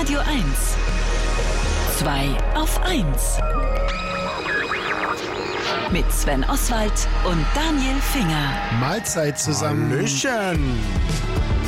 Radio 1. 2 auf 1. Mit Sven Oswald und Daniel Finger. Mahlzeit zusammen. Hallöchen.